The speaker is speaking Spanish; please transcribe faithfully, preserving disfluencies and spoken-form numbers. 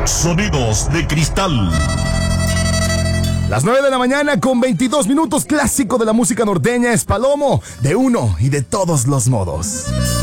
Sonidos de cristal. Las nueve de la mañana con veintidós minutos, clásico de la música norteña es Palomo, de uno y de todos los modos.